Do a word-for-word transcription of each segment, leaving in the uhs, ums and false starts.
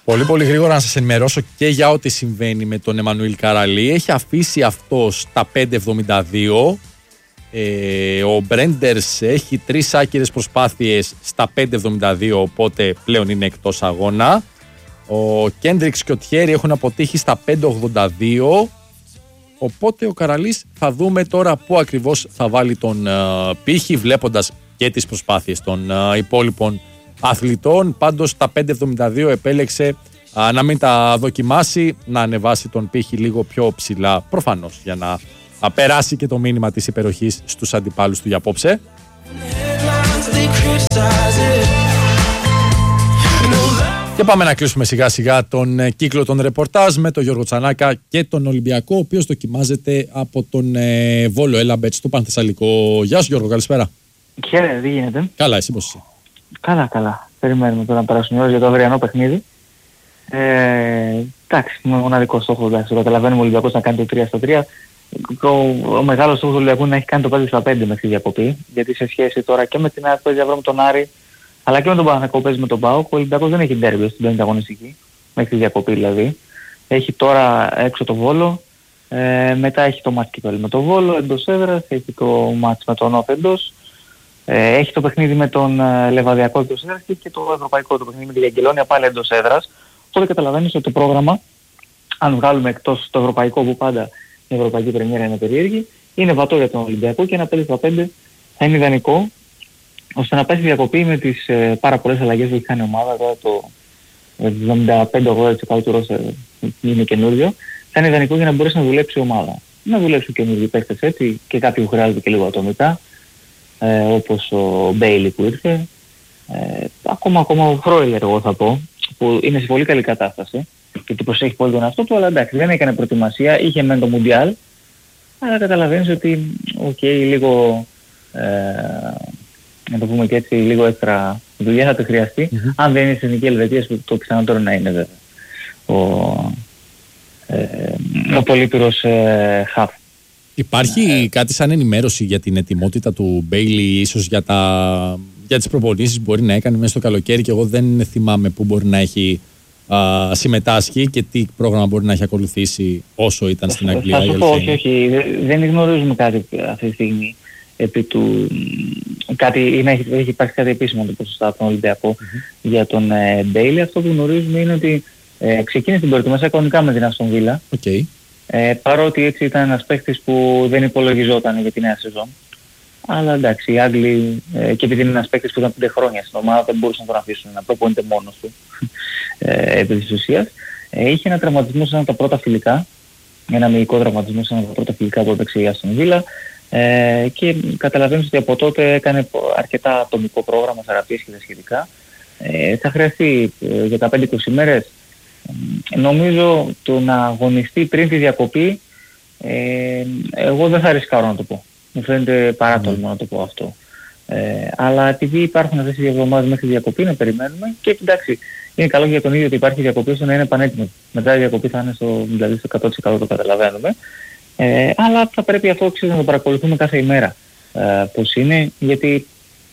Πολύ πολύ γρήγορα να σας ενημερώσω και για ό,τι συμβαίνει με τον Εμμανουήλ Καραλή. Έχει αφήσει αυτό στα πέντε εβδομήντα δύο. Ε, ο Μπρέντερς έχει τρεις άκυρες προσπάθειες στα πέντε εβδομήντα δύο, οπότε πλέον είναι εκτός αγώνα. Ο Κέντριξ και ο Τιέρι έχουν αποτύχει στα πέντε ογδόντα δύο. Οπότε ο Καραλής θα δούμε τώρα πού ακριβώς θα βάλει τον uh, πύχη, βλέποντας και τις προσπάθειες των uh, υπόλοιπων αθλητών. Πάντως στα πέντε εβδομήντα δύο επέλεξε uh, να μην τα δοκιμάσει, να ανεβάσει τον πύχη λίγο πιο ψηλά, προφανώς για να uh, περάσει και το μήνυμα της υπεροχής στους αντιπάλους του για απόψε. Και πάμε να κλείσουμε σιγά σιγά τον κύκλο των ρεπορτάζ με τον Γιώργο Τσανάκα και τον Ολυμπιακό, ο οποίος δοκιμάζεται από τον ε, Βόλο Έλαμπετ στο Πανθεσσαλικό. Γεια σου Γιώργο, καλησπέρα. Χαίρετε, τι γίνεται? Καλά, εσύ πώς είσαι? Καλά, καλά. Περιμένουμε τώρα να περάσουν οι ώρες για το αυριανό παιχνίδι. Ε, εντάξει, με μοναδικό στόχο, εντάξει, το καταλαβαίνουμε ο Ολυμπιακός να κάνει το τρία στα τρία. Ο, ο μεγάλος στόχος του Ολυμπιακού είναι να έχει κάνει το πέντε στα πέντε με τη διακοπή, γιατί σε σχέση τώρα και με την ΑΕΚ παίζει αύριο με τον Άρη, αλλά και με τον Παναθηναϊκό παίζει με τον ΠΑΟΚ, ο Ολυμπιακός δεν έχει ντέρμπι στην πέμπτη αγωνιστική, μέχρι τη διακοπή δηλαδή. Έχει τώρα έξω το Βόλο, ε, μετά έχει το μάτς κυπέλλου με τον Βόλο εντός έδρας, έχει το μάτς με τον Όφ εντός, ε, έχει το παιχνίδι με τον ε, Λεβαδιακό εντός έδρας και το ευρωπαϊκό το παιχνίδι με την Αγγελόνια πάλι εντός έδρας. Οπότε καταλαβαίνεις ότι το πρόγραμμα, αν βγάλουμε εκτός το ευρωπαϊκό που πάντα η ευρωπαϊκή πρεμιέρα είναι περίεργη, είναι βατό για τον Ολυμπιακό και ένα πέντε στα πέντε θα είναι ιδανικό, ώστε να πάει στη διακοπή με τις ε, πάρα πολλές αλλαγές που έχει κάνει η ομάδα. Τώρα το εβδομήντα πέντε ογδόντα τοις εκατό του ρόστερ είναι καινούριο. Θα είναι ιδανικό για να μπορέσει να δουλέψει η ομάδα. Να δουλέψει καινούργιοι παίκτες έτσι και κάποιοι που χρειάζονται και λίγο ατομικά, ε, όπως ο Μπέιλι που ήρθε. Ε, ακόμα, ακόμα ο Φρόιλερ εγώ θα πω, που είναι σε πολύ καλή κατάσταση και του προσέχει πολύ τον εαυτό του, αλλά εντάξει δεν έκανε προετοιμασία, είχε μεν το Μουντιάλ, αλλά καταλαβαίνεις ότι οκ, okay, λίγο ε, να το πούμε και έτσι, λίγο έξτρα δουλειά θα το χρειαστεί, mm-hmm. αν δεν είναι στην Εθνική Ελβετία, το πιθανότερο να είναι βέβαια ο, ε, ο πολύπυρος ε, χαφ. Υπάρχει ε, κάτι σαν ενημέρωση για την ετοιμότητα του Μπέιλι, ίσως για, τα, για τις προπονήσεις που μπορεί να έκανε μέσα στο καλοκαίρι, και εγώ δεν θυμάμαι πού μπορεί να έχει α, συμμετάσχει και τι πρόγραμμα μπορεί να έχει ακολουθήσει όσο ήταν στην Αγγλία. Θα σου πω, όχι, όχι, δεν γνωρίζουμε κάτι αυτή τη στιγμή επί του κάτι, είναι, έχει, έχει υπάρξει κάτι επίσημο το ποσοστά από τον Ολυμπιακό mm-hmm. για τον Μπέιλι. Ε, αυτό που γνωρίζουμε είναι ότι ε, ξεκίνησε την προετοιμασία κανονικά με την Αστον Βίλα, okay. ε, παρότι έτσι ήταν ένας παίκτης που δεν υπολογιζόταν για τη νέα σεζόν, αλλά εντάξει οι Άγγλοι ε, και επειδή είναι ένας παίκτης που ήταν πέντε χρόνια στην ομάδα δεν μπορούσαν να τον αφήσουν να προπονείται μόνος του ε, επί της ουσίας. Ε, είχε ένα τραυματισμό σε ένα από τα πρώτα φιλικά, ένα μυϊκό τραυματισμό σε ένα από τα πρώτα φιλικά που έπαιξε η Αστον Βίλα. Ε, και καταλαβαίνεις ότι από τότε έκανε αρκετά ατομικό πρόγραμμα, θεραπείες και τα σχετικά. Ε, θα χρειαστεί ε, για τα πέντε είκοσι μέρες. Ε, νομίζω το να αγωνιστεί πριν τη διακοπή, ε, εγώ δεν θα ρισκάρω να το πω. Μου φαίνεται παράτολμο mm. να το πω αυτό. Ε, αλλά επειδή υπάρχουν αυτές οι δύο εβδομάδες μέχρι τη διακοπή, να περιμένουμε και εντάξει, είναι καλό για τον ίδιο ότι υπάρχει διακοπή ώστε να είναι πανέτοιμο. Μετά η διακοπή θα είναι στο, δηλαδή στο εκατό τοις εκατό, το καταλαβαίνουμε. Ε, αλλά θα πρέπει αυτό ξέρεις, να το παρακολουθούμε κάθε ημέρα ε, πώς είναι, γιατί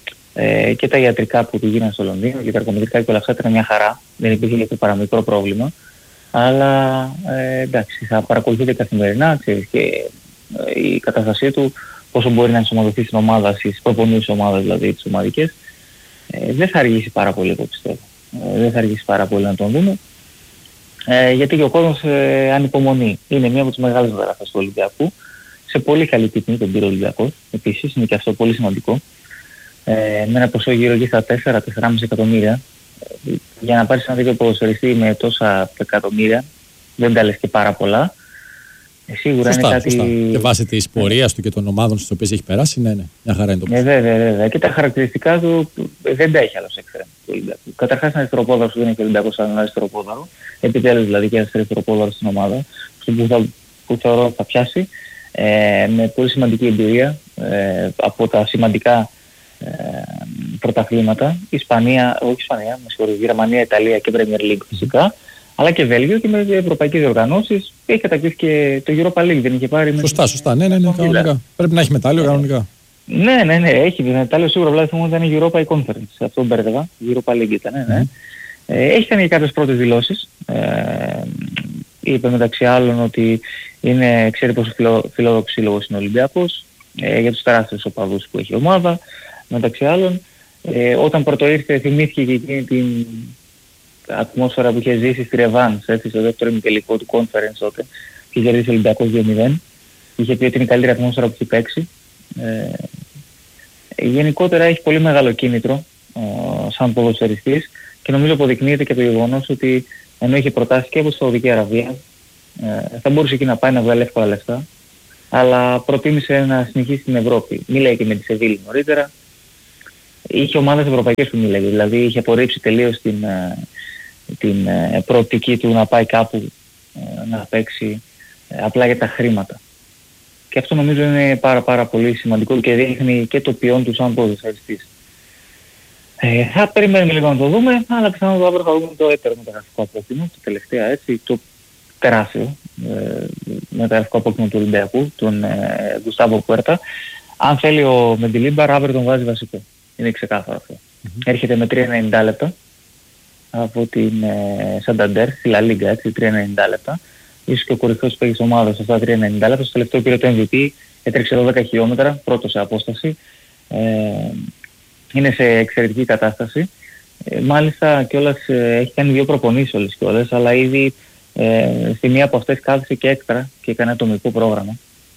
ε, και τα ιατρικά που του γίνανε στο Λονδίνο και τα αρκομετρικά και όλα αυτά ήταν μια χαρά, δεν υπήρχε για το παραμικρό πρόβλημα, αλλά ε, εντάξει θα παρακολουθείτε καθημερινά, ξέρεις, και ε, η κατάστασή του, πόσο μπορεί να ενσωματωθεί στην ομάδα, στις προπονήσεις ομάδας δηλαδή τις ομαδικές, ε, δεν θα αργήσει πάρα πολύ εγώ πιστεύω, ε, δεν θα αργήσει πάρα πολύ να τον δούμε. Ε, γιατί και ο κόσμος ε, ανυπομονεί. Είναι μία από τις μεγάλες μεταγραφές του Ολυμπιακού. Σε πολύ καλή τιμή τον πήρε ο Ολυμπιακός. Επίσης είναι και αυτό πολύ σημαντικό. Ε, με ένα ποσό γύρω εκεί στα τέσσερα με τέσσερα κόμμα πέντε εκατομμύρια. Ε, για να πάρεις ένα τέτοιο ποδοσφαιριστή με τόσα εκατομμύρια, δεν τα λες και πάρα πολλά. Ε, σίγουρα σωστά, είναι κάτι... Σωστά. Και βάσει της πορείας του και των ομάδων στις οποίες έχει περάσει, ναι, ναι. Μια χαρά είναι το ποσό. Ε, βέβαια, βέβαια. Και τα χαρακτηριστικά του δεν τα έχει άλλος έξτρα του Ολυμπιακού. Καταρχάς είναι αριστεροπόδαρο που δεν έχει ο Ολυμπιακός σαν αριστεροπόδαρο. Επιτέλους δηλαδή και αριστεροπόδαρο στην ομάδα, που, θα, που θεωρώ θα πιάσει. Ε, με πολύ σημαντική εμπειρία ε, από τα σημαντικά ε, πρωταθλήματα. Ισπανία, όχι Ισπανία, με συγχωρείτε, Γερμανία, Ιταλία και Premier League φυσικά. Αλλά και Βέλγιο και με ευρωπαϊκές διοργανώσεις. Έχει κατακτήσει και το Europa League, δεν είχε πάρει. Σωστά, σωστά. Ναι, ναι, ναι, κανονικά. Πρέπει να έχει μετάλλιο κανονικά. Ναι, ναι, ναι, έχει μετάλλιο σίγουρα. Δηλαδή θυμόμαι ότι ήταν η Europa Conference. Αυτό μπέρδευα. Η Europa League ήταν, ναι. Mm. Ε, έχει κάνει και κάποιες πρώτες δηλώσεις. Ε, είπε μεταξύ άλλων ότι είναι, ξέρει πόσο φιλο, φιλόδοξο σύλλογος είναι ο Ολυμπιακός, ε, για τους τεράστιους οπαδούς που έχει η ομάδα. Μεταξύ άλλων, ε, όταν πρώτο ήρθε θυμήθηκε και εκείνη την ατμόσφαιρα που είχε ζήσει στη Ρεβάνς, έτσι, στο δεύτερο ημιτελικό του Conference τότε, και είχε κερδίσει ο Ολυμπιακός δύο μηδέν. Είχε πει ότι είναι η καλύτερη ατμόσφαιρα που έχει παίξει. Ε, γενικότερα έχει πολύ μεγάλο κίνητρο ε, σαν ποδοσφαιριστής και νομίζω αποδεικνύεται και το γεγονός ότι ενώ είχε προτάσει και από τη Σαουδική Αραβία, ε, θα μπορούσε εκεί να πάει να βγάλει εύκολα λεφτά, αλλά προτίμησε να συνεχίσει στην Ευρώπη. Μίλαγε και με τη Σεβίλη νωρίτερα. Είχε ομάδες ευρωπαϊκές που μίλαγε, δηλαδή είχε απορρίψει τελείως την, την προοπτική του να πάει κάπου να παίξει απλά για τα χρήματα. Και αυτό νομίζω είναι πάρα πάρα πολύ σημαντικό και δείχνει και το ποιόν του σαν ποδοσφαιριστής. Ε, θα περιμένουμε λίγο να το δούμε, αλλά πιθανότατα αύριο θα δούμε το έτερο μεταγραφικό απόκτημα, το τελευταίο έτσι, το τεράστιο ε, μεταγραφικό απόκτημα του Ολυμπιακού, τον ε, Γκουστάβο Πουέρτα. Αν θέλει ο Μεντιλίμπαρ, αύριο τον βάζει βασικό. Είναι ξεκάθαρο αυτό. Mm-hmm. Έρχεται με τρία ενενήντα λεπτά από την ε, Σανταντέρ, στη Λα Λίγκα, έτσι, τρία ενενήντα λεπτά. Ίσως και ο κορυφαίος παίκτης της ομάδας αυτά τα τρία ενενήντα λεπτά. Στο τελευταίο πήρε το εμ βι πι, έτρεξε δώδεκα χιλιόμετρα, πρώτο σε απόσταση. Ε, είναι σε εξαιρετική κατάσταση. Ε, μάλιστα κιόλας ε, έχει κάνει δύο προπονήσεις όλες κιόλας, αλλά ήδη ε, στη μία από αυτές κάθισε και έκτρα και έκανε ατομικό πρόγραμμα.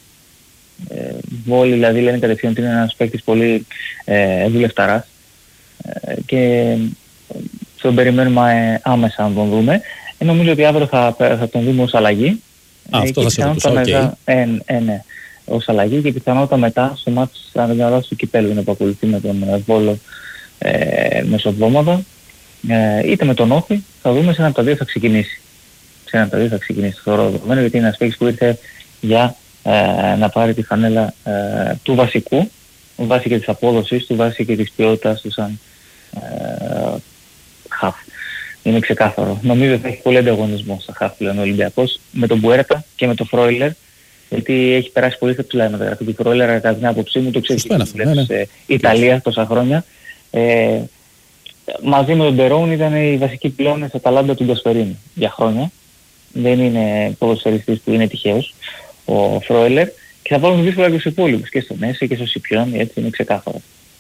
Ε, όλοι δηλαδή λένε κατευθείαν ότι είναι ένας παίκτης πολύ ε, δουλευταράς ε, και τον περιμένουμε άμεσα να τον δούμε. Ε, νομίζω ότι αύριο θα, θα τον δούμε ως αλλαγή. Α, αυτό θα σε ρωτούσα, οκ. Ε, ε, ναι, ως αλλαγή και πιθανότατα μετά στο μάτς του κυπέλλου είναι που ακολουθεί με τον Βόλο ε, μεσοβδόμαδα. Ε, είτε με τον Όφη, θα δούμε σε ένα από τα δύο θα ξεκινήσει. Σε ένα από τα δύο θα ξεκινήσει, θεωρώ δεδομένο, γιατί είναι ένας παίκτης που ήρθε για ε, να πάρει τη φανέλα ε, του βασικού, βάσει και της απόδοσης του, βάσει και της ποιότητας του σαν ε, χαφ. Είναι ξεκάθαρο. Νομίζω ότι θα έχει πολύ ανταγωνισμό στα χαφ πλέον ο Ολυμπιακός με τον Μπουέρτα και με τον Φρόιλερ, γιατί έχει περάσει πολύ στα ψηλά μεταγραφή του Φρόιλερ, κατά την άποψή μου, το ξέρει και ναι, ναι. σε Ιταλία τόσα χρόνια. Ε, μαζί με τον Τερόν ήταν οι βασικοί πυλώνες στα ταλάντα του Γκασπερίνη για χρόνια. Δεν είναι ποδοσφαιριστής που είναι τυχαίος ο Φρόιλερ και θα βάλουν δύσκολα και στους υπόλοιπους, και στο Μέση και στο Σιπιόν, έτσι είναι ξεκάθαρο.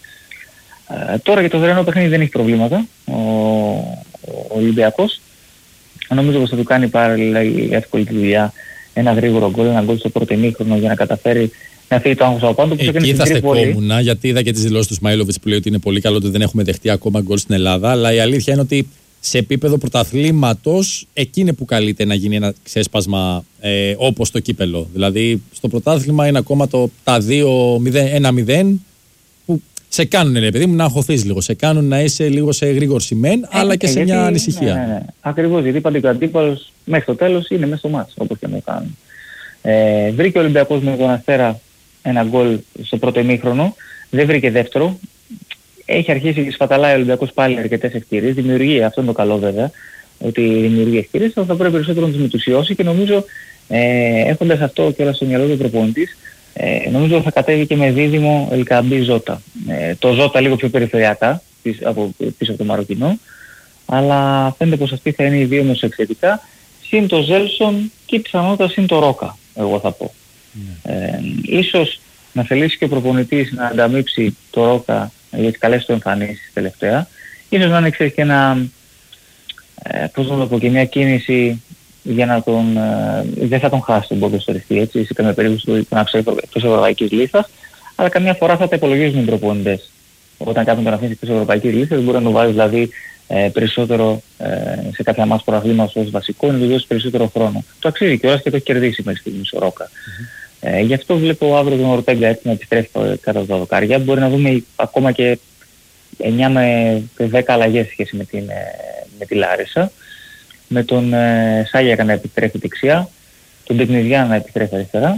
Ε, τώρα για το δρενό παιχνίδι δεν έχει προβλήματα ο, ο Ολυμπιακός. Νομίζω πως θα του κάνει πάρα εύκολη τη δουλειά, ένα γρήγορο γκολ, ένα γκολ στο πρώτο ημίχρονο για να καταφέρει να φύγει το άγχος από πάνω. Εκεί θα στεκόμουν, γιατί είδα και τις δηλώσεις του Σμαΐλοβιτς που λέει ότι είναι πολύ καλό ότι δεν έχουμε δεχτεί ακόμα γκολ στην Ελλάδα, αλλά η αλήθεια είναι ότι σε επίπεδο πρωταθλήματος εκεί είναι που καλείται να γίνει ένα ξέσπασμα ε, όπως το κύπελο. Δηλαδή στο πρωτάθλημα είναι ακόμα το, τα δύο ένα μηδέν που σε κάνουν, ρε παιδί μου, να αγχωθείς λίγο, σε κάνουν να είσαι λίγο σε γρήγορση μεν, ε, αλλά και ε, σε γιατί, μια ανησυχία. Ναι, ναι, ναι. Ακριβώς, γιατί πάντα και ο αντίπαλος μέχρι το τέλος είναι μέσα στο μάτς, όπως και να το κάνουν. Ε, βρήκε ο Ολυμπιακός με τον Αστέρα ένα γκολ στο πρώτο ημίχρονο, δεν βρήκε δεύτερο. Έχει αρχίσει και σφαταλάει ο Ολυμπιακός πάλι αρκετές ευκαιρίες, δημιουργεί, αυτό είναι το καλό βέβαια, ότι δημιουργεί ευκαιρίες, αλλά θα πρέπει περισσότερο να τις μετουσιώσει και νομίζω ε, έχοντας αυτό και όλα στο μυαλό του προπονητής, ε, νομίζω θα κατέβει και με δίδυμο Ελκαμπή Ζώτα. Ε, το Ζώτα λίγο πιο περιφερειακά πίσω από, πίσω από το Μαροκινό, αλλά φαίνεται πως αυτοί θα είναι οι δύο μεσοεξαιρετικά, συν το Ζέλσον και πιθανότατα συν το Ρόκα, εγώ θα πω. Mm. Ε, ίσως να θελήσει και ο προπονητής να ανταμείψει το Ρόκα για τις καλές του εμφανίσεις τελευταία. Ίσως να είναι ξέρεις και ένα, ε, πώς να το πω, και μια κίνηση για να τον, ε, δεν θα τον χάσει τον ποδοσφαιριστή, έτσι, σε καμία περίπτωση του να ξέρει εκτός ευρωπαϊκής λίστας, αλλά καμιά φορά θα τα υπολογίζουν οι προπονητές. Όταν κάποιον τον αφήσει εκτός ευρωπαϊκής λίστας, μπορεί να το βάλει δηλαδή ε, περισσότερο ε, σε κάποια μάτς προαθλήματος ως βασικό, να του δώσει περισσότερο χρόνο. Το αξίζει κιόλας και το έχει κερδίσει μέχρι στιγμής ο Ρόκα. Mm-hmm. Ε, γι' αυτό βλέπω αύριο τον Ορτέγκα έτσι να επιστρέφει κατά τα δοκάρια. Μπορεί να δούμε ακόμα και εννιά με δέκα αλλαγές σχέση με, την, με τη Λάρισα. Με τον ε, Σάγιακα να επιστρέφει δεξιά, τον Τεκνιζιά να επιστρέφει αριστερά.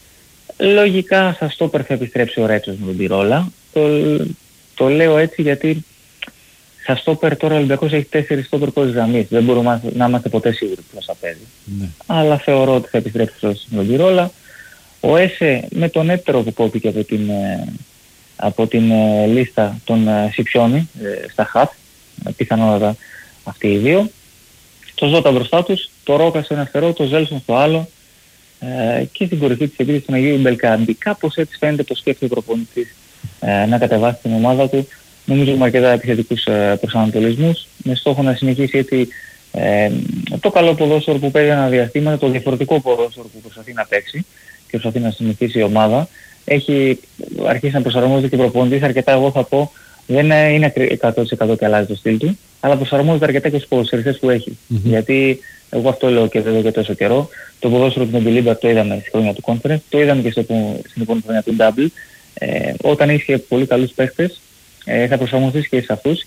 Λογικά στα στόπερ θα επιστρέψει ο Ρέτσος με τον Τιρόλα. Το, το λέω έτσι γιατί στα στόπερ τώρα ο Ολυμπιακός έχει τέσσερις στόπερ κόντρας γραμμής. Δεν μπορούμε να είμαστε ποτέ σίγουροι πώς θα παίζει. Ναι. Αλλά θεωρώ ότι θα επιστρέψει με τον Τιρόλα. Ο Έσε με τον έτερο που κόπηκε από την, από την ε, λίστα των ε, Σιπιόνι ε, στα χαφ, ε, πιθανότατα αυτοί οι δύο. Το Ζώτα μπροστά τους, το Ρόκα στο ένα αριστερό, το Ζέλσον στο άλλο ε, και στην κορυφή της επίθεσης τον Αγίου Μπελκάντη. Κάπως έτσι φαίνεται πως σκέφτεται ο προπονητής ε, να κατεβάσει την ομάδα του. Νομίζω με αρκετά επιθετικούς ε, προσανατολισμούς, με στόχο να συνεχίσει έτσι ε, το καλό ποδόσφαιρο που παίζει ένα διαστήμα, το διαφορετικό ποδόσφαιρο που προσπαθεί να παίξει και προσπαθεί να συνεχίσει η ομάδα. Έχει αρχίσει να προσαρμόζεται και ο προπονητής αρκετά, εγώ θα πω, δεν είναι εκατό τοις εκατό και αλλάζει το στυλ του, αλλά προσαρμόζεται αρκετά και στους ποδοσφαιριστές που έχει. Mm-hmm. Γιατί εγώ αυτό λέω και εδώ και τόσο καιρό, το ποδόσφαιρο του Μεντιλίμπα το είδαμε στη χρονιά του Conference, το είδαμε και στο, στην επόμενη χρονιά του Double. Ε, όταν είχε πολύ καλούς παίχτες, ε, θα προσαρμοστείς και σε αυτούς